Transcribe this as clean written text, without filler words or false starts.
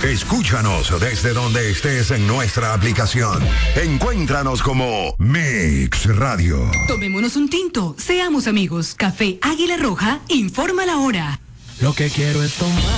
Escúchanos desde donde estés en nuestra aplicación. Encuéntranos como Mix Radio. Tomémonos un tinto, seamos amigos. Café Águila Roja, informa la hora. Lo que quiero es tomar.